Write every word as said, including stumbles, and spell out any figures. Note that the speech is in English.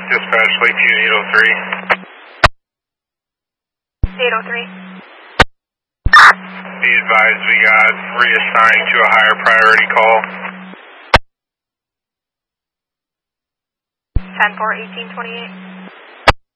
Dispatch Lakeview eight oh three. eight oh three. Be advised we got reassigned to a higher priority call. ten four eighteen twenty-eight.